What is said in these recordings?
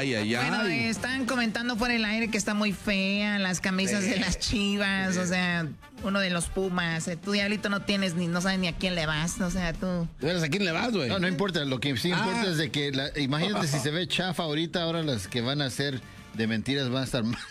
Ay, ay, ay. Bueno, están comentando por el aire que está muy fea, las camisas de las Chivas, o sea, uno de los Pumas. Tú, Diablito, no sabes ni a quién le vas, o sea, tú. ¿De veras a quién le vas, güey? No importa, lo que sí importa es de que, imagínate si se ve chafa ahorita, ahora las que van a ser de mentiras van a estar más.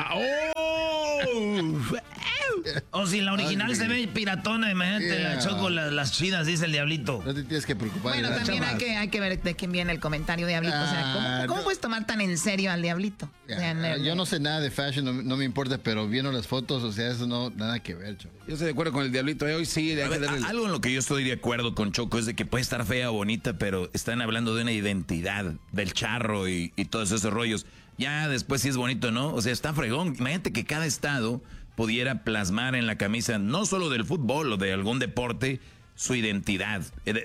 O si la original se ve piratona, imagínate, la Choco, las chidas, dice el Diablito. No te tienes que preocupar. Bueno, también hay que ver de quién viene el comentario, Diablito. O sea, ¿cómo puedes tomar tan en serio al Diablito? O sea, yo no sé nada de fashion, no me importa, pero viendo las fotos, o sea, eso no, nada que ver, Choco. Yo estoy de acuerdo con el Diablito, hoy sí. Algo en lo que yo estoy de acuerdo con Choco es de que puede estar fea o bonita, pero están hablando de una identidad, del charro y todos esos rollos. Ya después sí es bonito, ¿no? O sea, está fregón. Imagínate que cada estado pudiera plasmar en la camisa, no solo del fútbol o de algún deporte, su identidad.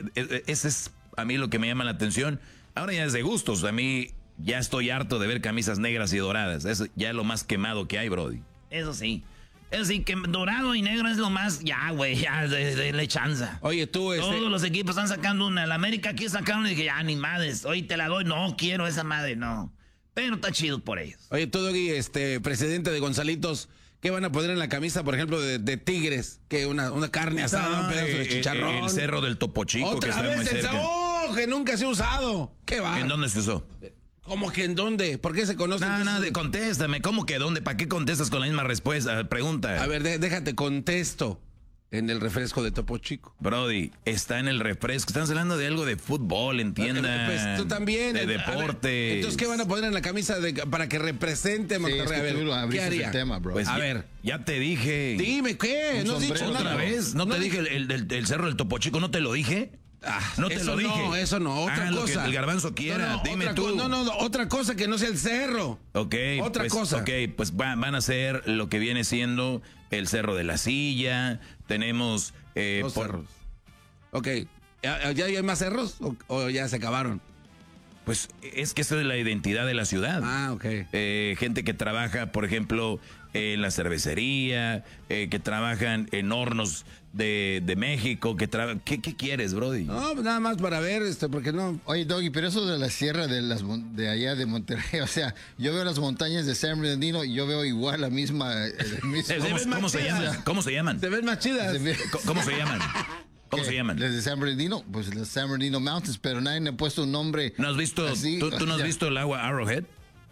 Ese es a mí lo que me llama la atención. Ahora ya es de gustos. A mí ya estoy harto de ver camisas negras y doradas. Es ya lo más quemado que hay, Brody. Eso sí. Es decir, que dorado y negro es lo más... Ya, güey, ya, de chanza. Oye, tú... Todos los equipos están sacando una. La América aquí sacaron y dije, ya, ni madres. Hoy te la doy. No, quiero esa madre, no. Pero está chido por ellos. Oye, tú, Doggy, presidente de Gonzalitos, ¿qué van a poner en la camisa, por ejemplo, de Tigres? Que una carne asada, un pedazo de chicharrón. El cerro del Topo Chico, que está muy cerca. ¡Oh, que nunca se ha usado! ¿Qué va? ¿En dónde se usó? ¿Cómo que en dónde? ¿Por qué se conoce? Contéstame. ¿Cómo que dónde? ¿Para qué contestas con la misma respuesta? Pregunta. A ver, déjate, contesto. En el refresco de Topo Chico. Brody, está en el refresco. Estamos hablando de algo de fútbol, entienda. Pues tú también. De deporte. Ver, entonces, ¿qué van a poner en la camisa para que represente a Monterrey? Sí, es que a ver, ¿qué haría? El tema, bro. Pues a ver. Ya te dije. Dime, ¿qué? ¿No has dicho otra vez? ¿No te dije el cerro del Topo Chico? ¿No te lo dije? No te lo dije. No, eso no. Otra cosa. Lo que el garbanzo quiera. Dime tú. No, otra cosa que no sea el cerro. Ok. Otra cosa. Ok, pues van a ser lo que viene siendo el Cerro de la Silla. Tenemos... Los cerros. Ok. ¿Ya hay más cerros o ya se acabaron? Pues es que esa es la identidad de la ciudad. Ah, ok. Gente que trabaja, por ejemplo, en la cervecería, que trabajan en hornos de México, ¿Qué quieres, Brody? No, nada más para ver, porque no... Oye, Doggy, pero eso de la sierra de allá de Monterrey, o sea, yo veo las montañas de San Bernardino y yo veo igual la misma... ¿Cómo se llaman? ¿Cómo se llaman? Se ven más chidas. ¿Cómo se llaman? ¿Cómo se llaman? Las de San Bernardino, pues las San Bernardino Mountains, pero nadie le ha puesto un nombre. ¿No has visto, así, tú no has visto el agua Arrowhead?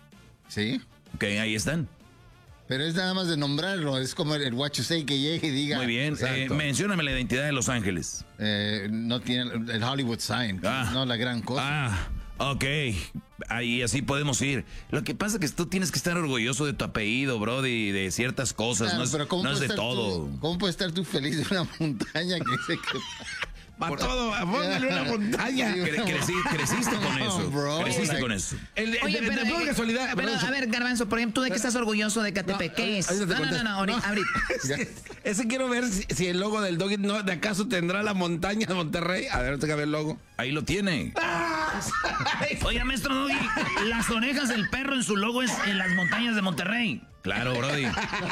Sí. Ok, ahí están. Pero es nada más de nombrarlo, es como el what you say que llegue y diga. Muy bien, mencióname la identidad de Los Ángeles. No tiene el Hollywood sign, no la gran cosa. Ok, ahí así podemos ir. Lo que pasa es que tú tienes que estar orgulloso de tu apellido, Brody, de ciertas cosas, no es de todo. ¿Cómo puedes estar tú feliz de una montaña que se... Para todo, póngale una montaña. Creciste con eso. Bro, creciste con eso. Oye, pero casualidad. Pero, a ver, Garbanzo, por ejemplo, ¿tú de qué estás orgulloso de Catepec? ¿Qué es? No, ahorita. Ese quiero ver si el logo del Doggy de acaso tendrá la montaña de Monterrey. A ver, tengo que ver el logo. Ahí lo tiene. Oiga, maestro Doggy, las orejas del perro en su logo es en las montañas de Monterrey. Claro, Brody.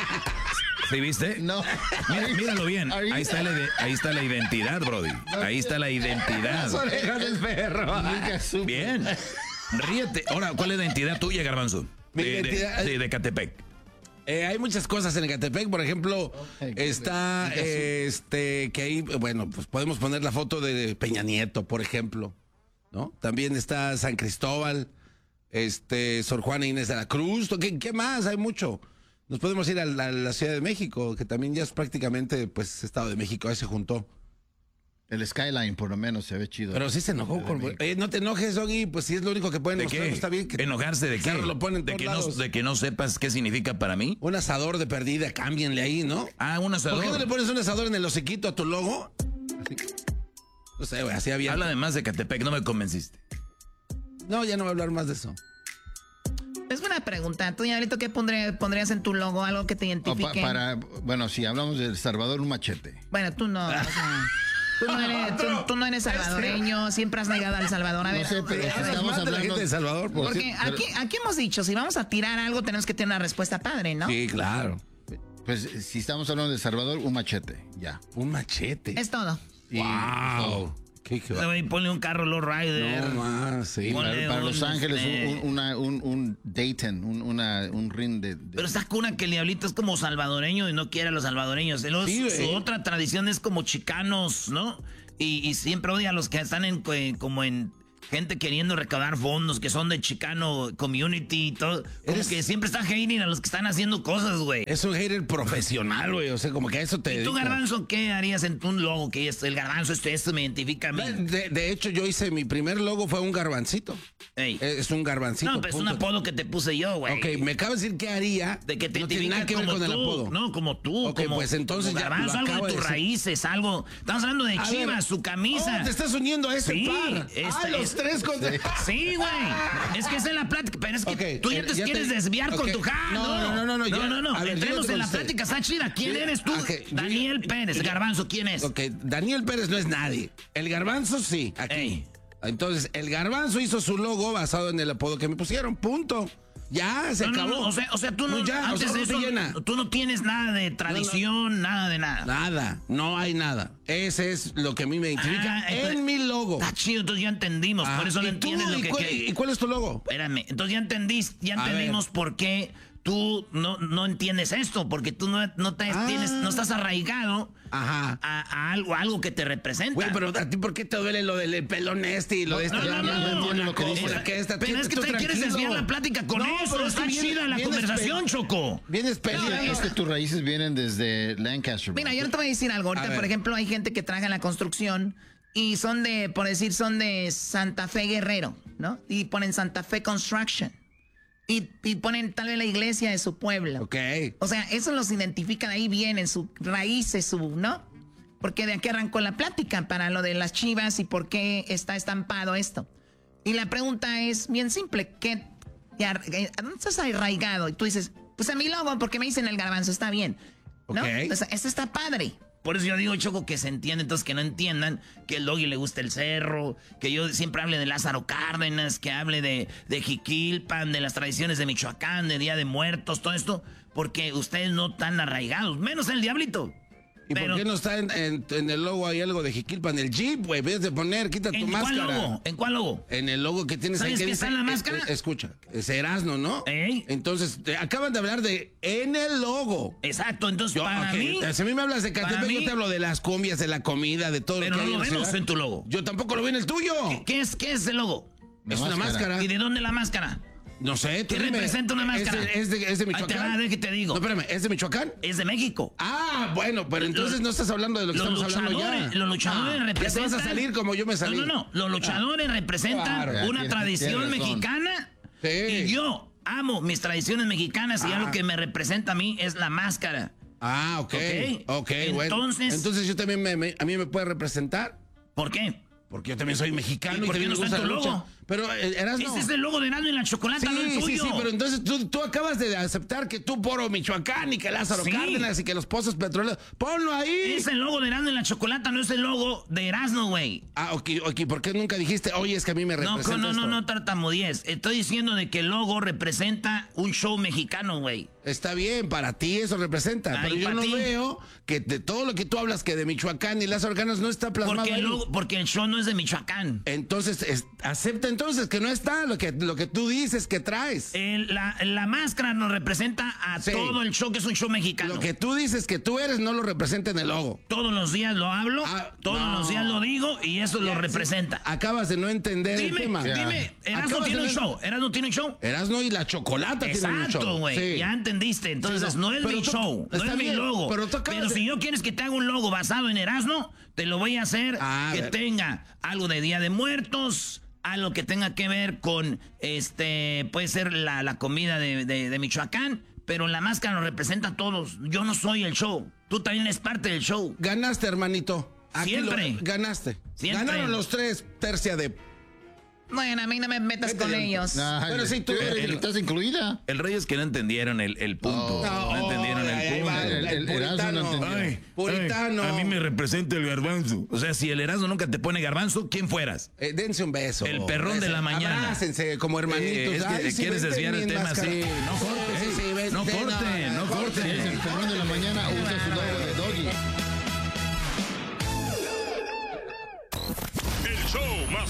¿Sí viste? No. Míralo bien. Ahí está la identidad, Brody. Ahí está la identidad. Las orejas del perro. Bien. Ríete. Ahora, ¿cuál es la identidad tuya, Garbanzo? Mi identidad... de Catepec. Hay muchas cosas en Ecatepec, por ejemplo, está que ahí, bueno, pues podemos poner la foto de Peña Nieto, por ejemplo, ¿no? También está San Cristóbal, Sor Juana Inés de la Cruz, ¿qué más? Hay mucho. Nos podemos ir a la Ciudad de México, que también ya es prácticamente, pues, Estado de México, ahí se juntó. El skyline, por lo menos, se ve chido. Pero sí se enojó. No te enojes, Doggy, pues si es lo único que pueden mostrar. ¿De qué? Está bien. ¿Enojarse de qué? Lo ponen ¿De que no sepas qué significa para mí? Un asador de perdida, cámbienle ahí, ¿no? Un asador. ¿Por qué no le pones un asador en el hociquito a tu logo? Así. No sé, güey, así había. Habla además de Catepec, no me convenciste. No, ya no voy a hablar más de eso. Es buena pregunta. Tú, Diablito, ¿qué pondrías en tu logo? Algo que te identifique. Bueno, si hablamos de El Salvador, un machete. Bueno, tú no. O sea, tú no eres salvadoreño, siempre has negado al Salvador. A ver, no sé, pero estamos hablando de la gente de Salvador. Porque aquí hemos dicho, si vamos a tirar algo, tenemos que tener una respuesta padre, ¿no? Sí, claro. Pues si estamos hablando de El Salvador, un machete, ya. Un machete. Es todo. ¡Wow! Ponle un carro low rider. No más, sí. Para Los Ángeles, un Dayton, un ring de... Pero está cuna que el diablito es como salvadoreño y no quiere a los salvadoreños. Su otra tradición es como chicanos, ¿no? Y siempre odia a los que están como en gente queriendo recaudar fondos, que son de Chicano Community y todo. Como que siempre está hating a los que están haciendo cosas, güey. Es un hater profesional, güey. O sea, como que a eso te ¿Y tú, dedicas. Garbanzo, qué harías en un logo? Que el garbanzo esto me identifica a mí. De hecho, yo hice mi primer logo, fue un garbancito. Ey. Es un garbancito. No, pues es un apodo que te puse yo, güey. Ok, me acabas de decir qué haría. De que te no tiene nada que ver como con el tú. apodo. No, como tú. Ok, como, pues entonces como ya Garbanzo, lo algo acabo de de tus decir. raíces, algo. Estamos hablando de A Chivas, ver. su camisa. Te estás uniendo a ese Sí, par. Los tres con... Sí, güey. Es que esa es la plática. Pero es que Ok, tú ya te quieres desviar con tu cara. No. No. A ver, Entremos yo en la te plática. Está chida. ¿Quién eres tú? Ok, Daniel Pérez. Garbanzo, ¿quién es? Ok, Daniel Pérez no es nadie. El garbanzo sí, aquí. Ey. Entonces, el garbanzo hizo su logo basado en el apodo que me pusieron. Punto. Ya, se acabó. No, o sea, tú no, ya, antes de no te eso, llena. tú no tienes nada de tradición, nada de nada. Nada, no hay nada. Ese es lo que a mí me identifica en mi logo. Está chido, entonces ya entendimos. Por eso no entiendes lo que... ¿Y cuál es tu logo? Espérame, entonces ya entendimos por qué tú no entiendes esto, porque tú no estás arraigado a algo que te representa. Güey, pero ¿a ti por qué te duele lo del pelón y lo de esta? No, lo que dice. Pero es que te quieres desviar la plática con eso. pero Está chida la conversación, Choco. Vienes peleando. Es que tus raíces vienen desde Lancaster. Mira, yo no te voy a decir algo. Ahorita, por ejemplo, hay gente que trabaja en la construcción y son de Santa Fe Guerrero, ¿no? Y ponen Santa Fe Construction. Y ponen tal vez la iglesia de su pueblo. Ok. O sea, eso los identifica, de ahí vienen sus raíces, ¿no? Porque de aquí arrancó la plática para lo de las Chivas y por qué está estampado esto. Y la pregunta es bien simple. ¿A dónde estás arraigado? Y tú dices, pues a mi logo, porque me dicen el garbanzo, está bien. ¿No? Ok. O sea, esto está padre. Por eso yo digo, Choco, que se entiende, entonces que no entiendan que el Doggy le gusta el cerro, que yo siempre hable de Lázaro Cárdenas, que hable de Jiquilpan, de las tradiciones de Michoacán, de Día de Muertos, todo esto, porque ustedes no están arraigados, menos el diablito. ¿Y por qué no está en el logo hay algo de Jiquilpan? El Jeep, güey, ves de poner, quita tu máscara. ¿En cuál logo? En el logo que tienes ahí. ¿Sabes qué está en la máscara? Escucha, es Erasmo, ¿no? ¿Eh? Entonces, acaban de hablar de en el logo. Exacto, entonces para mí... Si a mí me hablas de Catepec, mí- yo te hablo de las cumbias, de la comida, de todo Pero lo que no hay lo en la vemos ciudad. en tu logo. Yo tampoco lo vi en el tuyo. ¿Qué es el logo? Es una máscara. ¿Y de dónde la máscara? No sé, tú ¿Qué dime. representa una máscara? ¿Es de Ahí te Michoacán? va, de que te digo. No, espérame, ¿es de Michoacán? Es de México. Ah, bueno, pero entonces no estás hablando de lo que Los estamos hablando ya. luchadores representan... Ya te vas a salir como yo me salí. No. Los luchadores representan Claro, una tienes tradición razón. mexicana. Sí. Y yo amo mis tradiciones mexicanas y algo que me representa a mí es la máscara. Ah, ok, bueno. Entonces yo también a mí me puede representar. ¿Por qué? Porque yo también soy mexicano ¿Y y por qué también no me está gusta en la tu lucha. logo? Pero Erasmo. Ese es el logo de Erasmo y la Chocolata, no el tuyo. Sí, pero entonces tú acabas de aceptar que tú Poro Michoacán y que Lázaro Sí. Cárdenas y que los pozos petroleros. Ponlo ahí. Es el logo de Erasmo y la Chocolata, no es el logo de Erasmo, güey. Ah, ok, ¿por qué nunca dijiste, oye, es que a mí me representa No, tartamudees. Estoy diciendo de que el logo representa un show mexicano, güey. Está bien, para ti eso representa, Ay, pero yo ¿para no ti? veo que de todo lo que tú hablas que de Michoacán y Lázaro Cárdenas no está plasmado ahí. Porque el show no es de Michoacán. Entonces, acepta entonces que no está lo que tú dices que traes. La máscara nos representa a Sí. todo el show, que es un show mexicano. Lo que tú dices que tú eres no lo representa en el logo. Todos los días lo hablo, todos no. los días lo digo y eso lo representa. Acabas de no entender el tema. Dime, Erasmo Acabas tiene de un no- show. Erasmo tiene un show. Erasmo y la Chocolata tienen un show. Exacto, güey. Sí. Ya entendiste. Entonces, Sí, no es pero mi tú- show, no está es mi bien, logo. pero tú acabas Pero de- si yo quieres que te haga un logo basado en Erasmo, te lo voy a hacer A que ver. tenga algo de Día de Muertos, algo que tenga que ver con, puede ser la comida de Michoacán, pero la máscara nos representa a todos. Yo no soy el show. Tú también eres parte del show. Ganaste, hermanito. Aquí Siempre. Ganaste. Siempre. Ganaron los tres, tercia de... Bueno, a mí no me metas Vete con ya. ellos. Bueno, sí, tú eres- estás incluida. El rey es que no entendieron el punto. No entendieron el punto. El Erasmo no entendió. Puritano. A mí me representa el garbanzo. O sea, si el Erasmo nunca te pone garbanzo, ¿quién fueras? Dense un beso. El perrón de la mañana. Abrácense como hermanitos. Es que Ay, sí, quieres vente desviar el bien tema máscara. así. No cortes. Sí, sí, vente, No corten, no corten. Si es el perrón de la mañana, usa su logo de Doggy.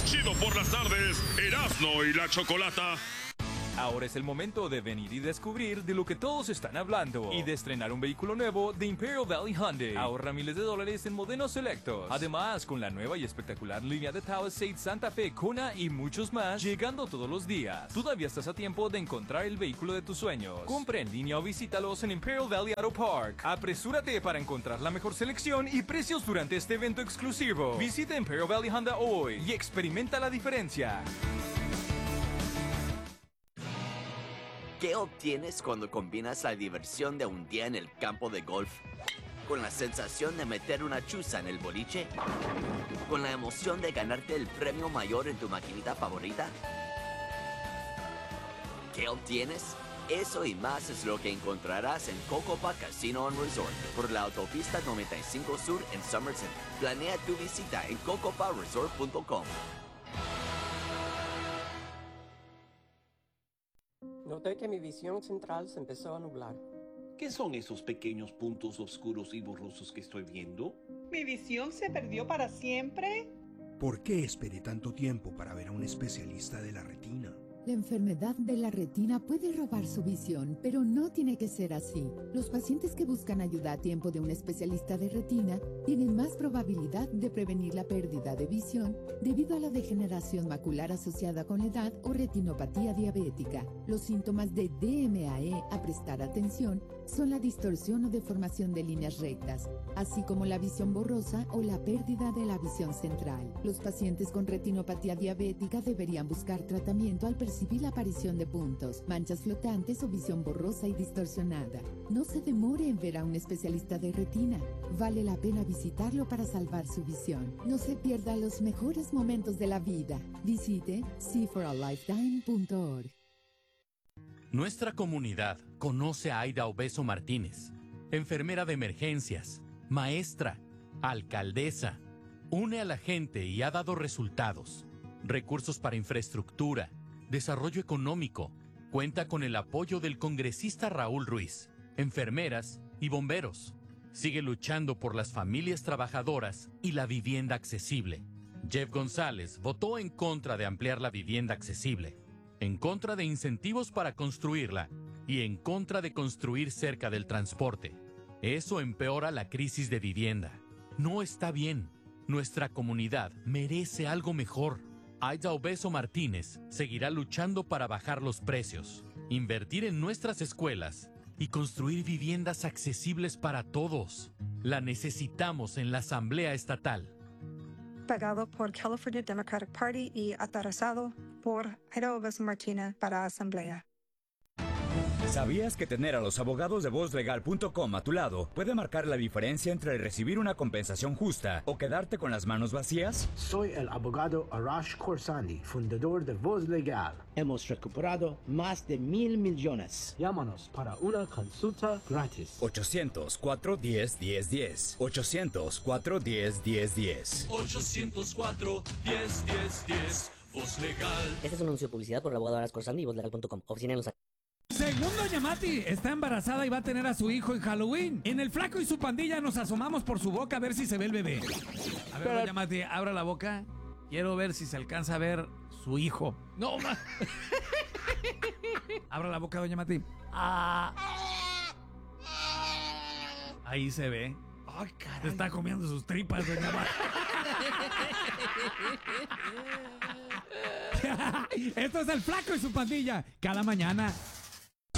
Chido por las tardes, Erasmo y la Chocolata. Ahora es el momento de venir y descubrir de lo que todos están hablando y de estrenar un vehículo nuevo de Imperial Valley Hyundai. Ahorra miles de dólares en modelos selectos. Además, con la nueva y espectacular línea de Palisade, Santa Fe, Kona y muchos más, llegando todos los días. Todavía estás a tiempo de encontrar el vehículo de tus sueños. Compra en línea o visítalos en Imperial Valley Auto Park. Apresúrate para encontrar la mejor selección y precios durante este evento exclusivo. Visita Imperial Valley Hyundai hoy y experimenta la diferencia. ¿Qué obtienes cuando combinas la diversión de un día en el campo de golf con la sensación de meter una chuza en el boliche? ¿Con la emoción de ganarte el premio mayor en tu maquinita favorita? ¿Qué obtienes? Eso y más es lo que encontrarás en Cocopa Casino and Resort por la autopista 95 Sur en Somerset. Planea tu visita en cocoparesort.com. Noté que mi visión central se empezó a nublar. ¿Qué son esos pequeños puntos oscuros y borrosos que estoy viendo? ¿Mi visión se perdió para siempre? ¿Por qué esperé tanto tiempo para ver a un especialista de la retina? La enfermedad de la retina puede robar su visión, pero no tiene que ser así. Los pacientes que buscan ayuda a tiempo de un especialista de retina tienen más probabilidad de prevenir la pérdida de visión debido a la degeneración macular asociada con la edad o retinopatía diabética. Los síntomas de DMAE a prestar atención son la distorsión o deformación de líneas rectas, así como la visión borrosa o la pérdida de la visión central. Los pacientes con retinopatía diabética deberían buscar tratamiento al percibir la aparición de puntos, manchas flotantes o visión borrosa y distorsionada. No se demore en ver a un especialista de retina. Vale la pena visitarlo para salvar su visión. No se pierda los mejores momentos de la vida. Visite seeforalifetime.org. Nuestra comunidad conoce a Aida Obeso Martínez, enfermera de emergencias, maestra, alcaldesa. Une a la gente y ha dado resultados. Recursos para infraestructura, desarrollo económico. Cuenta con el apoyo del congresista Raúl Ruiz, enfermeras y bomberos. Sigue luchando por las familias trabajadoras y la vivienda accesible. Jeff González votó en contra de ampliar la vivienda accesible, en contra de incentivos para construirla y en contra de construir cerca del transporte. Eso empeora la crisis de vivienda. No está bien. Nuestra comunidad merece algo mejor. Aida Obeso Martínez seguirá luchando para bajar los precios, invertir en nuestras escuelas y construir viviendas accesibles para todos. La necesitamos en la Asamblea Estatal. Pagado por California Democratic Party y aterrizado por Aida Obeso Martínez para Asamblea. ¿Sabías que tener a los abogados de VozLegal.com a tu lado puede marcar la diferencia entre recibir una compensación justa o quedarte con las manos vacías? Soy el abogado Arash Khorsandi, fundador de Voz Legal. Hemos recuperado más de $1,000 millones. Llámanos para una consulta gratis. 800-410-1010. 800-410-1010. 800-410-1010. Voz Legal. Este es un anuncio de publicidad por el abogado Arash Khorsandi y VozLegal.com. Oficina en Los Ángeles. Según Doña Mati, está embarazada y va a tener a su hijo en Halloween. En el Flaco y su pandilla nos asomamos por su boca a ver si se ve el bebé. A ver, Doña Mati, abra la boca. Quiero ver si se alcanza a ver su hijo. No, más. Abra la boca, Doña Mati. Ahí se ve. Ay, caray. Se está comiendo sus tripas, Doña Mati. Esto es el Flaco y su pandilla. Cada mañana